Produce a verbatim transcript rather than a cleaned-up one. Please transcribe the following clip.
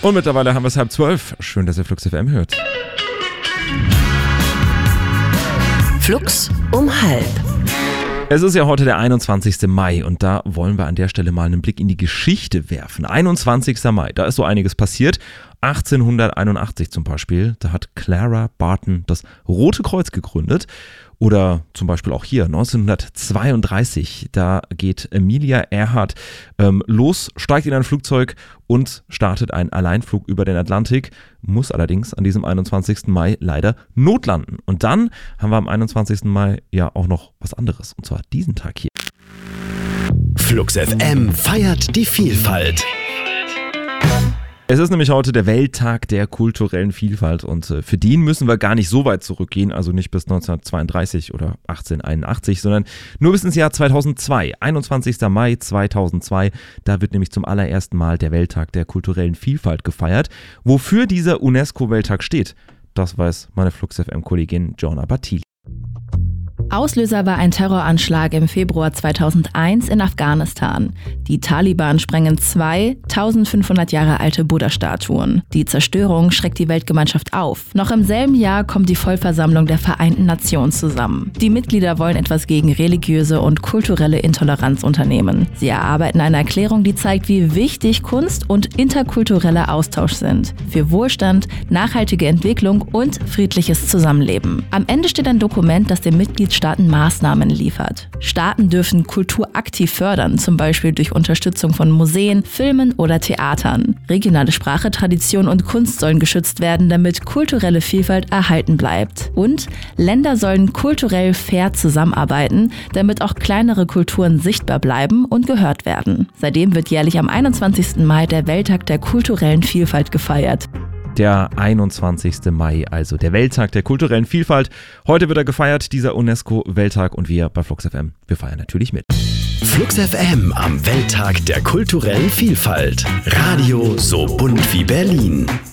Und mittlerweile haben wir es halb zwölf. Schön, dass ihr Flux F M hört. Flux um halb. Es ist ja heute der einundzwanzigster Mai und da wollen wir an der Stelle mal einen Blick in die Geschichte werfen. einundzwanzigster Mai, da ist so einiges passiert. achtzehnhunderteinundachtzig zum Beispiel, da hat Clara Barton das Rote Kreuz gegründet. Oder zum Beispiel auch hier neunzehnhundertzweiunddreißig, da geht Amelia Earhart ähm, los, steigt in ein Flugzeug und startet einen Alleinflug über den Atlantik, muss allerdings an diesem einundzwanzigsten Mai leider notlanden. Und dann haben wir am einundzwanzigsten Mai ja auch noch was anderes, und zwar diesen Tag hier. Flux F M feiert die Vielfalt. Es ist nämlich heute der Welttag der kulturellen Vielfalt und für den müssen wir gar nicht so weit zurückgehen, also nicht bis neunzehnhundertzweiunddreißig oder achtzehnhunderteinundachtzig, sondern nur bis ins Jahr zweitausendzwei, einundzwanzigster Mai zweitausendzwei, da wird nämlich zum allerersten Mal der Welttag der kulturellen Vielfalt gefeiert. Wofür dieser UNESCO-Welttag steht, das weiß meine Flux F M-Kollegin Joanna Battili. Auslöser war ein Terroranschlag im Februar zweitausendeins in Afghanistan. Die Taliban sprengen zwei eintausendfünfhundert Jahre alte Buddha-Statuen. Die Zerstörung schreckt die Weltgemeinschaft auf. Noch im selben Jahr kommt die Vollversammlung der Vereinten Nationen zusammen. Die Mitglieder wollen etwas gegen religiöse und kulturelle Intoleranz unternehmen. Sie erarbeiten eine Erklärung, die zeigt, wie wichtig Kunst und interkultureller Austausch sind. Für Wohlstand, nachhaltige Entwicklung und friedliches Zusammenleben. Am Ende steht ein Dokument, das den Mitgliedstaaten Maßnahmen liefert. Staaten dürfen Kultur aktiv fördern, zum Beispiel durch Unterstützung von Museen, Filmen oder Theatern. Regionale Sprache, Tradition und Kunst sollen geschützt werden, damit kulturelle Vielfalt erhalten bleibt. Und Länder sollen kulturell fair zusammenarbeiten, damit auch kleinere Kulturen sichtbar bleiben und gehört werden. Seitdem wird jährlich am einundzwanzigsten Mai der Welttag der kulturellen Vielfalt gefeiert. Der einundzwanzigster Mai, also der Welttag der kulturellen Vielfalt. Heute wird er gefeiert, dieser UNESCO-Welttag, und wir bei Flux F M, wir feiern natürlich mit. Flux F M am Welttag der kulturellen Vielfalt. Radio so bunt wie Berlin.